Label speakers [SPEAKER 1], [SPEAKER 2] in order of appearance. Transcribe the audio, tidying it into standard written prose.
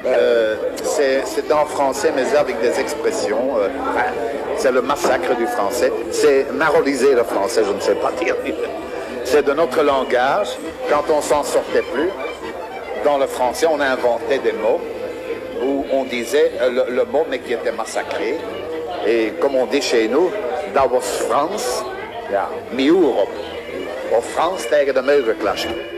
[SPEAKER 1] C'est en français, mais avec des expressions. C'est le massacre du français. C'est maroliser le français, je ne sais pas dire. C'est de notre langage. Quand on s'en sortait plus, dans le français, on inventait des mots où on disait le mot, mais qui était massacré. Et comme on dit chez nous, dat was Frans, ja, mi Europe. Of Frans tegen de muur geklasht.